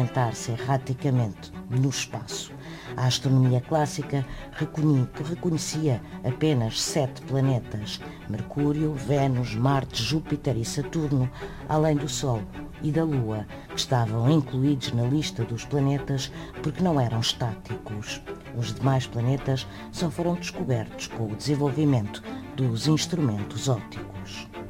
movimentar-se erraticamente no espaço. A astronomia clássica reconhecia apenas 7 planetas: Mercúrio, Vênus, Marte, Júpiter e Saturno, além do Sol e da Lua, que estavam incluídos na lista dos planetas porque não eram estáticos. Os demais planetas só foram descobertos com o desenvolvimento dos instrumentos ópticos.